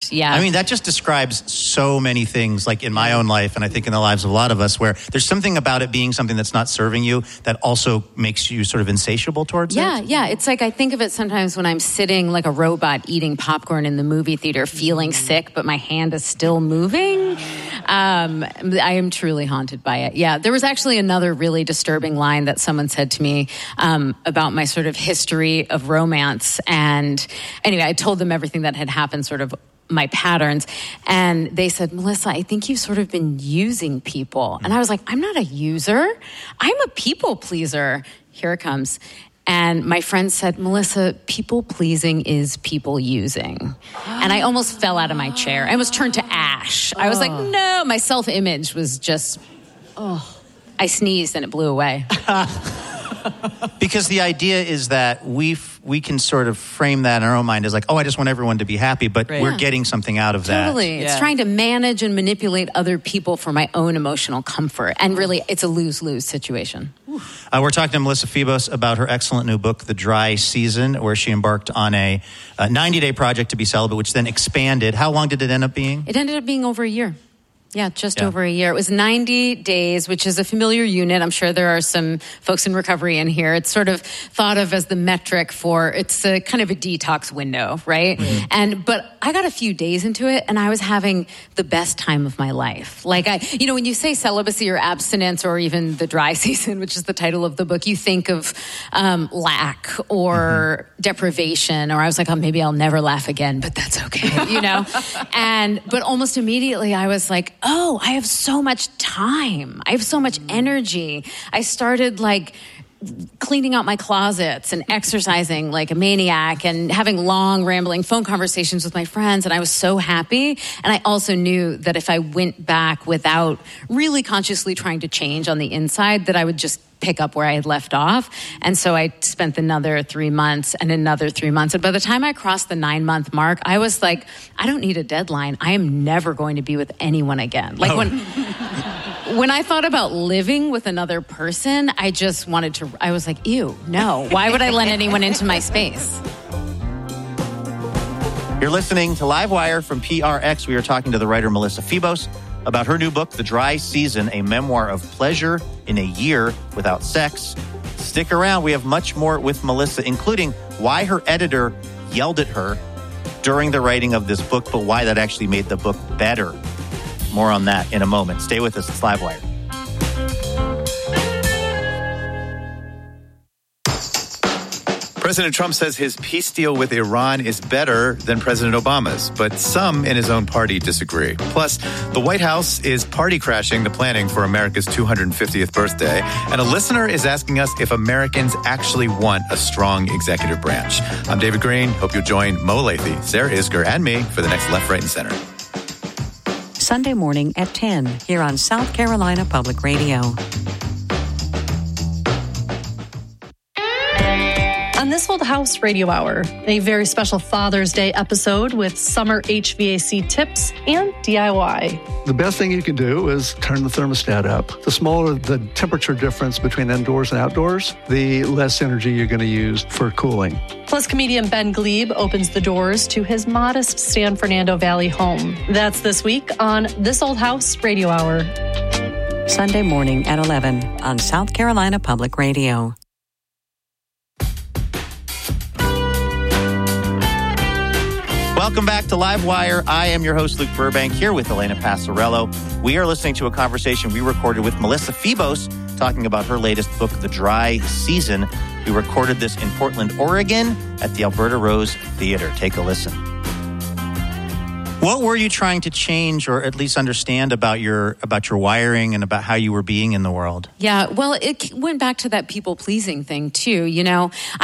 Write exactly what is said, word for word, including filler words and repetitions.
best. Yeah. I mean, that just describes so many things, like in my own life, and I think in the lives of a lot of us, where there's something about it being something that's not serving you that also makes you sort of insatiable towards yeah, it. Yeah, yeah. It's like I think of it sometimes when I'm sitting like a robot eating popcorn in the movie theater, feeling sick, but my hand is still moving. Um, I am truly haunted by it. Yeah, there was actually another really disturbing line that someone said to me um, about my sort of history of romance. And anyway, I told them everything that had happened, sort of my patterns. And they said, Melissa, I think you've sort of been using people. And I was like, I'm not a user. I'm a people pleaser. Here it comes. And my friend said, Melissa, people pleasing is people using. And I almost fell out of my chair. I almost turned to ash. I was like, no, my self-image was just, oh, I sneezed and it blew away. Because the idea is that we we can sort of frame that in our own mind as like, oh, I just want everyone to be happy, but right. we're yeah. getting something out of that. Totally. It's yeah. trying to manage and manipulate other people for my own emotional comfort. And really, it's a lose-lose situation. Uh, we're talking to Melissa Febos about her excellent new book, The Dry Season, where she embarked on a ninety-day project to be celibate, which then expanded. How long did it end up being? It ended up being over a year. Yeah, just yeah. over a year. It was ninety days, which is a familiar unit. I'm sure there are some folks in recovery in here. It's sort of thought of as the metric for, it's a kind of a detox window, right? Mm-hmm. And, but I got a few days into it and I was having the best time of my life. Like I, you know, when you say celibacy or abstinence or even the dry season, which is the title of the book, you think of um, lack or mm-hmm. deprivation, or I was like, oh, maybe I'll never laugh again, but that's okay, you know? and, but almost immediately I was like, oh, I have so much time. I have so much energy. I started like cleaning out my closets and exercising like a maniac and having long rambling phone conversations with my friends. And I was so happy. And I also knew that if I went back without really consciously trying to change on the inside, that I would just pick up where I had left off. And so I spent another three months and another three months. And by the time I crossed the nine month mark, I was like, I don't need a deadline. I am never going to be with anyone again. Like oh. when, when I thought about living with another person, I just wanted to, I was like, ew, no. Why would I let anyone into my space? You're listening to Livewire from P R X. We are talking to the writer Melissa Febos about her new book, The Dry Season, a memoir of pleasure in a year without sex. Stick around. We have much more with Melissa, including why her editor yelled at her during the writing of this book, but why that actually made the book better. More on that in a moment. Stay with us. It's Livewire. President Trump says his peace deal with Iran is better than President Obama's, but some in his own party disagree. Plus, the White House is party crashing the planning for America's two hundred fiftieth birthday, and a listener is asking us if Americans actually want a strong executive branch. I'm David Green. Hope you'll join Mo Lathy, Sarah Isgur, and me for the next Left, Right, and Center. Sunday morning at ten here on South Carolina Public Radio. On This Old House Radio Hour, a very special Father's Day episode with summer H V A C tips and D I Y. The best thing you can do is turn the thermostat up. The smaller the temperature difference between indoors and outdoors, the less energy you're going to use for cooling. Plus, comedian Ben Glebe opens the doors to his modest San Fernando Valley home. That's this week on This Old House Radio Hour. Sunday morning at eleven on South Carolina Public Radio. Welcome back to Livewire. I am your host, Luke Burbank, here with Elena Passarello. We are listening to a conversation we recorded with Melissa Febos, talking about her latest book, The Dry Season. We recorded this in Portland, Oregon, at the Alberta Rose Theater. Take a listen. What were you trying to change or at least understand about your about your wiring and about how you were being in the world? Yeah, well, it went back to that people-pleasing thing, too. You know,